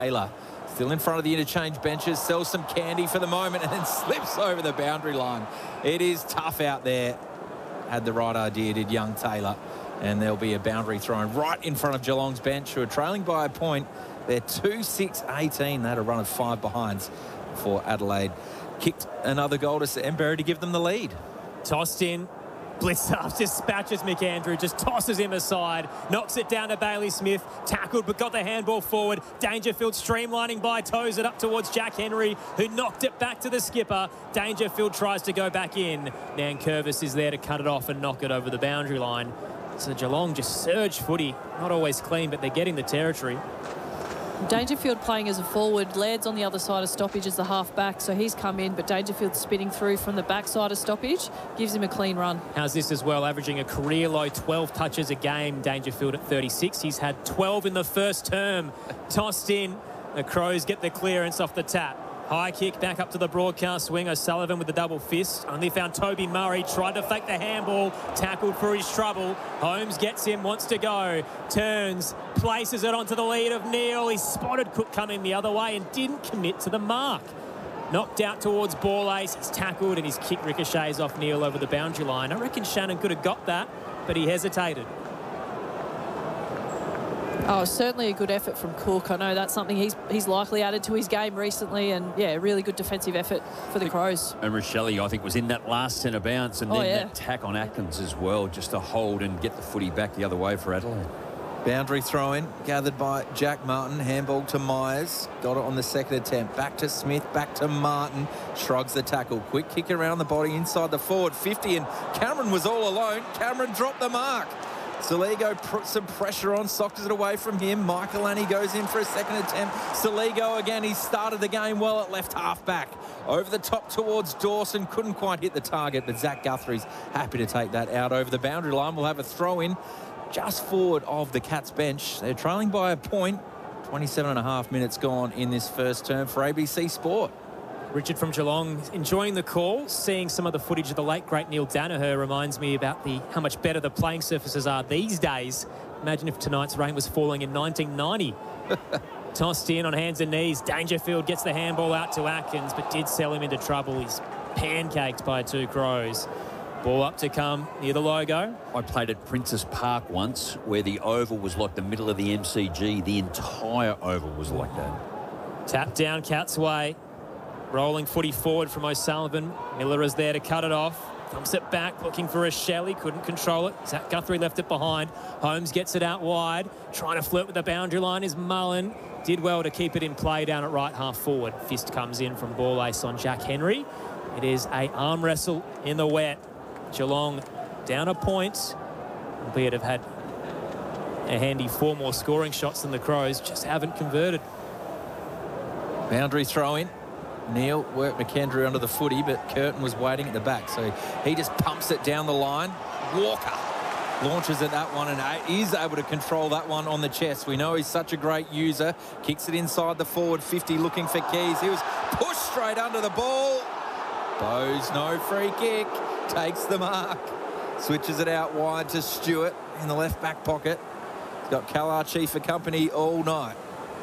Taylor still in front of the interchange benches, sells some candy for the moment and then slips over the boundary line. It is tough out there. Had the right idea, did young Taylor. And there'll be a boundary thrown right in front of Geelong's bench, who are trailing by a point. They're 2-6-18. They had a run of 5 behinds for Adelaide. Kicked another goal to Sambury to give them the lead. Tossed in. Blicavs dispatches McAndrew, just tosses him aside, knocks it down to Bailey Smith, tackled but got the handball forward. Dangerfield streamlining by, toes it up towards Jack Henry, who knocked it back to the skipper. Dangerfield tries to go back in. Nankervis is there to cut it off and knock it over the boundary line. So Geelong just surge footy, not always clean, but they're getting the territory. Dangerfield playing as a forward. Laird's on the other side of stoppage as the half-back, so he's come in, but Dangerfield spitting through from the backside of stoppage gives him a clean run. How's this as well? Averaging a career low 12 touches a game, Dangerfield at 36. He's had 12 in the first term. Tossed in. The Crows get the clearance off the tap. High kick back up to the broadcast wing. O'Sullivan with the double fist. Only found Toby Murray. Tried to fake the handball. Tackled for his trouble. Holmes gets him, wants to go. Turns, places it onto the lead of Neale. He spotted Cook coming the other way and didn't commit to the mark. Knocked out towards ball ace. He's tackled and his kick ricochets off Neale over the boundary line. I reckon Shannon could have got that, but he hesitated. Oh, certainly a good effort from Cook. I know that's something he's likely added to his game recently, and yeah, really good defensive effort for the Crows. And Rochelle, I think, was in that last centre bounce, and then that tack on Atkins as well, just to hold and get the footy back the other way for Adelaide. Boundary throw-in, gathered by Jack Martin. Handball to Myers. Got it on the second attempt. Back to Smith, back to Martin. Shrugs the tackle. Quick kick around the body inside the forward 50, and Cameron was all alone. Cameron dropped the mark. Saligo put some pressure on, socked it away from him. Michaelani goes in for a second attempt. Saligo again, he started the game well at left half-back. Over the top towards Dawson, couldn't quite hit the target, but Zach Guthrie's happy to take that out over the boundary line. We'll have a throw-in just forward of the Cats bench. They're trailing by a point. 27.5 minutes gone in this first term for ABC Sport. Richard from Geelong enjoying the call. Seeing some of the footage of the late great Neil Danaher reminds me about how much better the playing surfaces are these days. Imagine if tonight's rain was falling in 1990. Tossed in on hands and knees. Dangerfield gets the handball out to Atkins, but did sell him into trouble. He's pancaked by 2 Crows. Ball up to come near the logo. I played at Princess Park once, where the oval was like the middle of the MCG. The entire oval was like that. Tap down Cats way. Rolling footy forward from O'Sullivan. Miller is there to cut it off. Thumps it back, looking for a Shelley. Couldn't control it. Zach Guthrie left it behind. Holmes gets it out wide. Trying to flirt with the boundary line is Mullen. Did well to keep it in play down at right half forward. Fist comes in from ball ace on Jack Henry. It is a arm wrestle in the wet. Geelong down a point. Albeit have had a handy 4 more scoring shots than the Crows. Just haven't converted. Boundary throw in. Neale worked McAndrew under the footy, but Curtin was waiting at the back, so he just pumps it down the line. Walker launches at that one and is able to control that one on the chest. We know he's such a great user. Kicks it inside the forward 50, looking for Keys. He was pushed straight under the ball. Bowes, no free kick. Takes the mark. Switches it out wide to Stewart in the left back pocket. He's got Kalachi for company all night.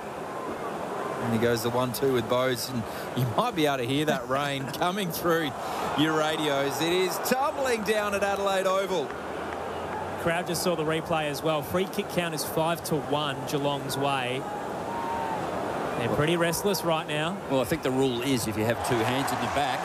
And he goes the 1-2 with Bowes, and you might be able to hear that rain coming through your radios. It is tumbling down at Adelaide Oval. Crowd just saw the replay as well. Free kick count is 5-1 Geelong's way. They're pretty restless right now. Well, I think the rule is if you have 2 hands in your back.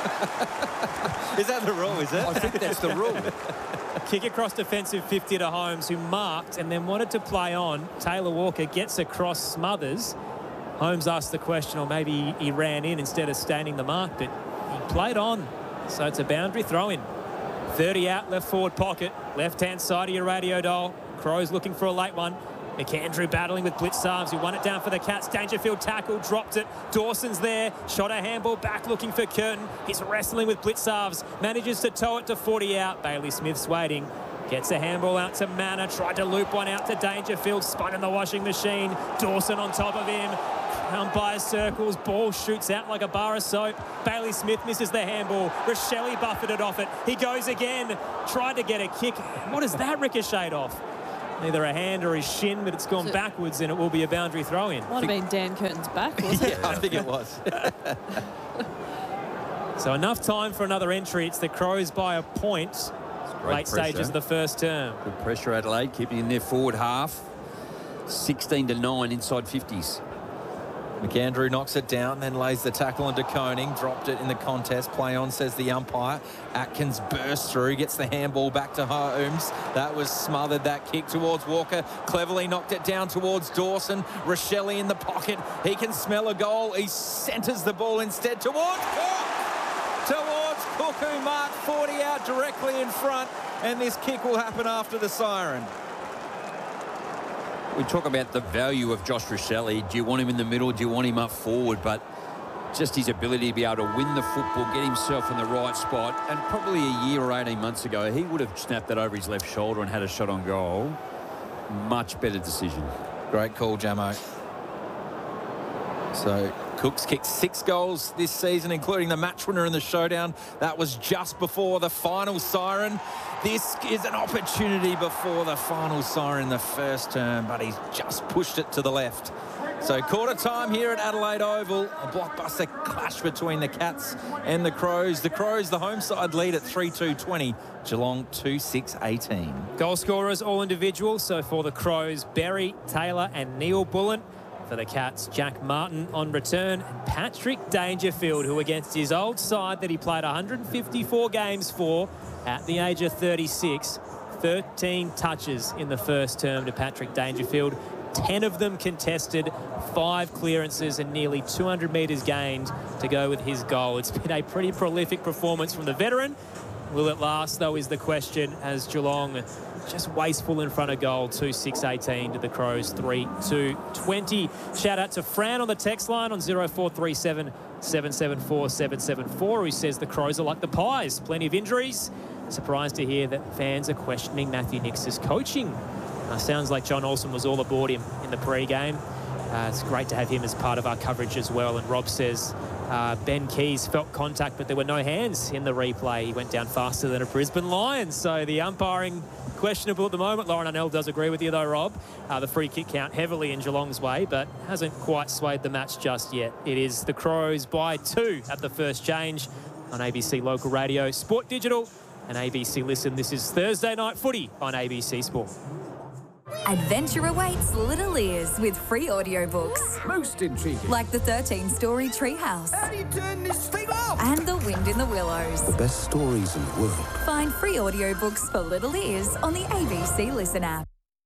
Is that the rule, is it? I think that's the rule. Kick across defensive 50 to Holmes, who marked and then wanted to play on. Taylor Walker gets across, smothers. Holmes asked the question, or maybe he ran in instead of standing the mark, but he played on. So it's a boundary throw-in. 30 out, left forward pocket. Left-hand side of your radio dial. Crows looking for a late one. McAndrew battling with Blicavs, who won it down for the Cats. Dangerfield tackle, dropped it. Dawson's there. Shot a handball back, looking for Curtin. He's wrestling with Blicavs. Manages to tow it to 40 out. Bailey Smith's waiting. Gets a handball out to Manor. Tried to loop one out to Dangerfield. Spun in the washing machine. Dawson on top of him. Umpire circles, ball shoots out like a bar of soap. Bailey Smith misses the handball. Rochelle buffeted off it. He goes again, tried to get a kick. What is that ricocheted off? either a hand or his shin, but it's gone backwards and it will be a boundary throw-in. Might have been Dan Curtin's back, wasn't it? Yeah, I think it was. So enough time for another entry. It's the Crows by a point. Late stages of the first term. Good pressure, Adelaide, keeping in their forward half. 16-9 inside 50s. McAndrew knocks it down, then lays the tackle onto Koning. Dropped it in the contest. Play on, says the umpire. Atkins bursts through, gets the handball back to Holmes. That was smothered, that kick towards Walker. Cleverly knocked it down towards Dawson. Rochelle in the pocket. He can smell a goal. He centres the ball instead towards Cook. Towards Cook, who marked 40 out directly in front. And this kick will happen after the siren. We talk about the value of Josh Rochelle. Do you want him in the middle? Do you want him up forward? But just his ability to be able to win the football, get himself in the right spot. And probably a year or 18 months ago, he would have snapped that over his left shoulder and had a shot on goal. Much better decision. Great call, Jamo. So Cook's kicked 6 goals this season, including the match winner in the showdown. That was just before the final siren. This is an opportunity before the final siren in the first term, but he's just pushed it to the left. So quarter time here at Adelaide Oval. A blockbuster clash between the Cats and the Crows. The Crows, the home side, lead at 3-2-20. Geelong 2-6-18. Goal scorers all individual. So for the Crows, Berry, Taylor and Neil Bullen. For the Cats, Jack Martin on return, and Patrick Dangerfield, who against his old side that he played 154 games for at the age of 36, 13 touches in the first term to Patrick Dangerfield, 10 of them contested, 5 clearances and nearly 200 metres gained to go with his goal. It's been a pretty prolific performance from the veteran. Will it last, though, is the question, as Geelong just wasteful in front of goal. 2-6-18 to the Crows, 3-2-20. Shout out to Fran on the text line on 0437 774 774, who says the Crows are like the Pies. Plenty of injuries. Surprised to hear that fans are questioning Matthew Nicks's coaching. Sounds like John Olsen was all aboard him in the pre-game. It's great to have him as part of our coverage as well. And Rob says Ben Keys felt contact, but there were no hands in the replay. He went down faster than a Brisbane Lion. So the umpiring questionable at the moment. Lauren Arnell does agree with you though, Rob. The free kick count heavily in Geelong's way, but hasn't quite swayed the match just yet. It is the Crows by 2 at the first change on ABC Local Radio, Sport Digital and ABC Listen. This is Thursday Night Footy on ABC Sport. Adventure awaits little ears with free audiobooks. Most intriguing. Like the 13-story Treehouse. How do you turn this thing off? And The Wind in the Willows. The best stories in the world. Find free audiobooks for little ears on the ABC Listen app.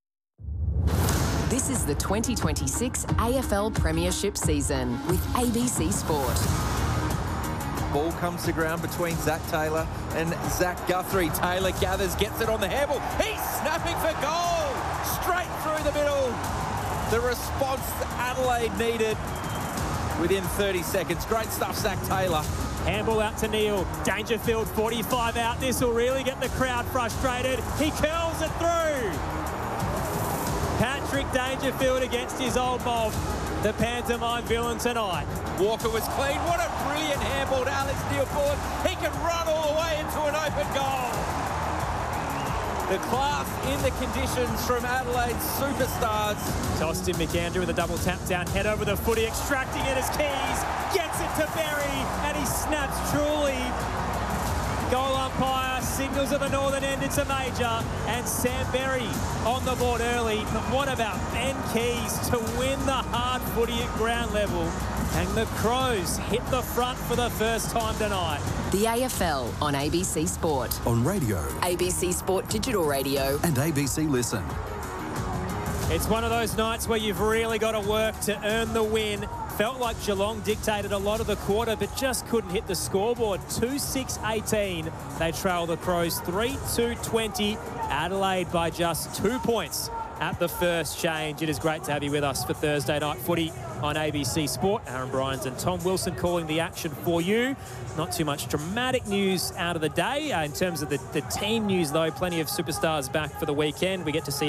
This is the 2026 AFL Premiership season with ABC Sport. Ball comes to ground between Zach Taylor and Zach Guthrie. Taylor gathers, gets it on the handball. He's snapping for goal! Straight through the middle. The response Adelaide needed within 30 seconds. Great stuff, Zach Taylor. Handball out to Neil. Dangerfield 45 out. This will really get the crowd frustrated. He curls it through. Patrick Dangerfield against his old mob. The pantomime villain tonight. Walker was clean. What a brilliant handball to Alex Neil-Bullen. He can run all the way into an open goal. The class in the conditions from Adelaide's superstars. Austin McAndrew with a double tap down, head over the footy, extracting it as Keys gets it to Berry, and he snaps truly. Goal umpire signals at the northern end it's a major, and Sam Berry on the board early. But what about Ben Keys to win the hard footy at ground level? And the Crows hit the front for the first time tonight. The AFL on ABC Sport. On radio. ABC Sport Digital Radio. And ABC Listen. It's one of those nights where you've really got to work to earn the win. Felt like Geelong dictated a lot of the quarter, but just couldn't hit the scoreboard. 2-6-18. They trail the Crows 3-2-20. Adelaide by just 2 points at the first change. It is great to have you with us for Thursday Night Footy on ABC Sport. Aaron Bryans and Tom Wilson calling the action for you. Not too much dramatic news out of the day. In terms of the team news, though, plenty of superstars back for the weekend. We get to see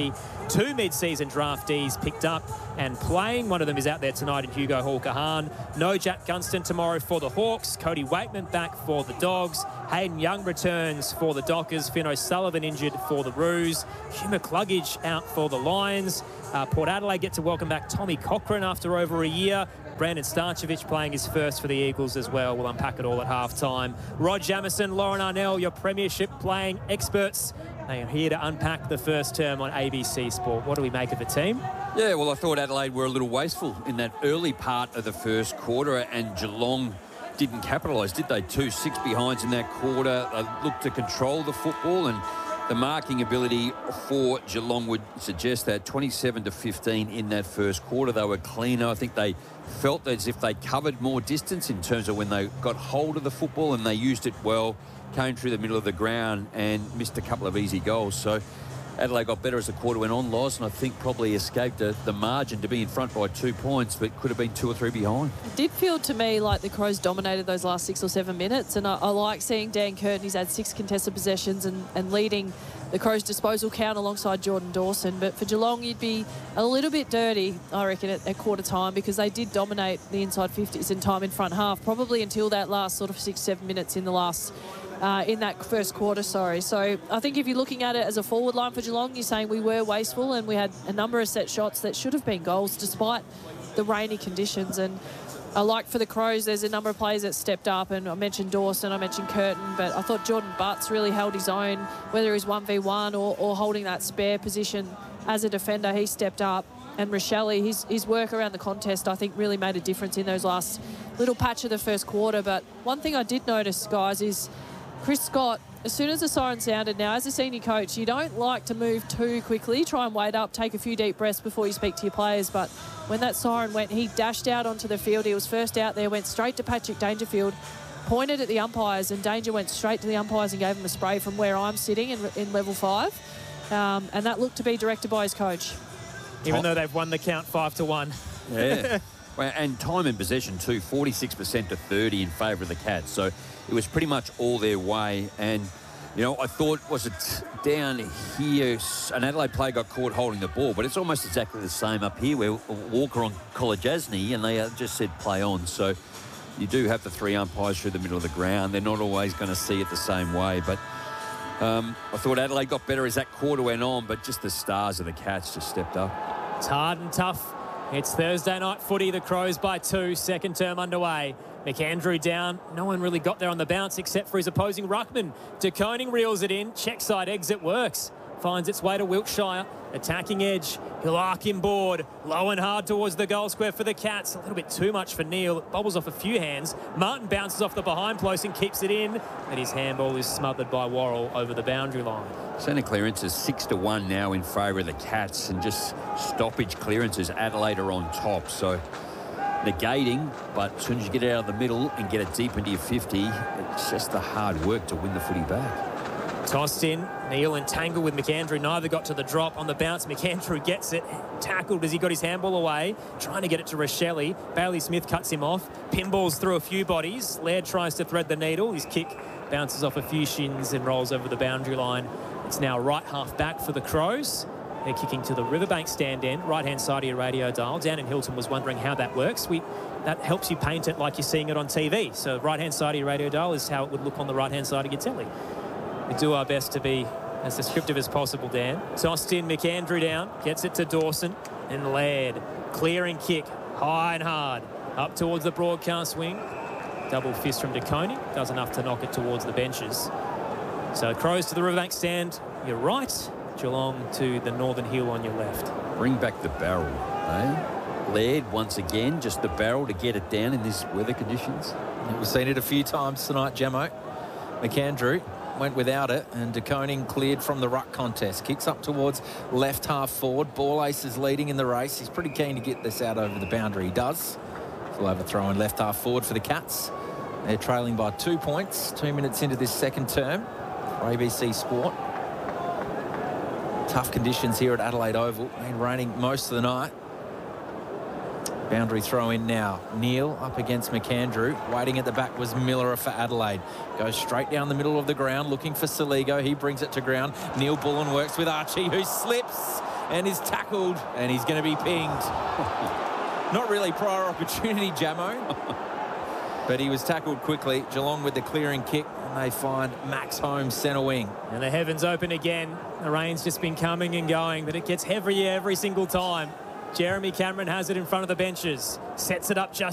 2 mid-season draftees picked up and playing. One of them is out there tonight in Hugo Hall-Kahan. No Jack Gunston tomorrow for the Hawks. Cody Wakeman back for the Dogs. Hayden Young returns for the Dockers. Finn O'Sullivan injured for the Roos. Hugh McCluggage out for the Lions. Port Adelaide get to welcome back Tommy Cochrane after over a year. Brandon Starchevich playing his first for the Eagles as well. We'll unpack it all at half-time. Rod Jamieson, Lauren Arnell, your premiership playing experts. They are here to unpack the first term on ABC Sport. What do we make of the team? Yeah, well, I thought Adelaide were a little wasteful in that early part of the first quarter, and Geelong didn't capitalise, did they? 2-6 behinds in that quarter. They looked to control the football, and the marking ability for Geelong would suggest that 27-15 in that first quarter. They were cleaner. I think they felt as if they covered more distance in terms of when they got hold of the football, and they used it well, came through the middle of the ground and missed a couple of easy goals. So Adelaide got better as the quarter went on, Loz, and I think probably escaped the margin to be in front by 2 points, but could have been 2 or 3 behind. It did feel to me like the Crows dominated those last 6 or 7 minutes, and I like seeing Dan Curtin. He's had 6 contested possessions and leading the Crows' disposal count alongside Jordan Dawson. But for Geelong, you'd be a little bit dirty, I reckon, at quarter time, because they did dominate the inside 50s in time in front half, probably until that last sort of 6-7 minutes in the last in that first quarter, sorry. So I think if you're looking at it as a forward line for Geelong, you're saying we were wasteful and we had a number of set shots that should have been goals despite the rainy conditions. And I like for the Crows, there's a number of players that stepped up, and I mentioned Dawson, I mentioned Curtin, but I thought Jordan Butts really held his own, whether he's 1v1 or holding that spare position as a defender. He stepped up. And Rochelle, his work around the contest, I think, really made a difference in those last little patch of the first quarter. But one thing I did notice, guys, is Chris Scott, as soon as the siren sounded, now as a senior coach, you don't like to move too quickly. Try and wait up, take a few deep breaths before you speak to your players. But when that siren went, he dashed out onto the field. He was first out there, went straight to Patrick Dangerfield, pointed at the umpires, and Danger went straight to the umpires and gave him a spray from where I'm sitting in level 5. And that looked to be directed by his coach. Even though they've won the count 5-1. Yeah. Well, and time in possession too, 46% to 30 in favour of the Cats. So it was pretty much all their way. And, you know, I thought, was it down here, an Adelaide player got caught holding the ball, but it's almost exactly the same up here where Walker on Kolodjasny, and they just said play on. So you do have the 3 umpires through the middle of the ground. They're not always going to see it the same way. But I thought Adelaide got better as that quarter went on, but just the stars of the Cats just stepped up. It's hard and tough. It's Thursday night footy. The Crows by 2, second term underway. McAndrew down. No one really got there on the bounce except for his opposing ruckman. De Koning reels it in. Check side exit works. Finds its way to Wiltshire. Attacking edge. He'll arc inboard. Low and hard towards the goal square for the Cats. A little bit too much for Neil. It bobbles off a few hands. Martin bounces off the behind post and keeps it in. And his handball is smothered by Worrell over the boundary line. Centre clearance is 6-1 now in favour of the Cats, and just stoppage clearances, Adelaide are on top. So negating, but as soon as you get it out of the middle and get it deep into your 50, it's just the hard work to win the footy back. Tossed in. Neil entangled with McAndrew. Neither got to the drop. On the bounce, McAndrew gets it. Tackled as he got his handball away. Trying to get it to Rochelle. Bailey Smith cuts him off. Pinballs through a few bodies. Laird tries to thread the needle. His kick bounces off a few shins and rolls over the boundary line. It's now right half back for the Crows. They're kicking to the Riverbank stand end, right-hand side of your radio dial. Dan and Hilton was wondering how that works. That helps you paint it like you're seeing it on TV. So right-hand side of your radio dial is how it would look on the right-hand side of your telly. We do our best to be as descriptive as possible, Dan. Tossed in, McAndrew down, gets it to Dawson, and Laird. Clearing kick, high and hard, up towards the broadcast wing. Double fist from De Koning, does enough to knock it towards the benches. So Crows to the Riverbank stand, your right. Geelong to the Northern Hill on your left. Bring back the barrel, eh? Laird once again, just the barrel to get it down in these weather conditions. We've seen it a few times tonight, Jamo. McAndrew went without it, and De Koning cleared from the ruck contest. Kicks up towards left half forward. Ball Ace is leading in the race. He's pretty keen to get this out over the boundary. He does. So we'll have a throw in left half forward for the Cats. They're trailing by 2 points, 2 minutes into this second term for ABC Sport. Tough conditions here at Adelaide Oval. Been raining most of the night. Boundary throw in now. Neil up against McAndrew. Waiting at the back was Miller for Adelaide. Goes straight down the middle of the ground looking for Saligo. He brings it to ground. Neil Bullen works with Archie, who slips and is tackled, and he's going to be pinged. Not really prior opportunity, Jamo. But he was tackled quickly. Geelong with the clearing kick, and they find Max Holmes centre wing. And the heavens open again. The rain's just been coming and going, but it gets heavier every single time. Jeremy Cameron has it in front of the benches. Sets it up just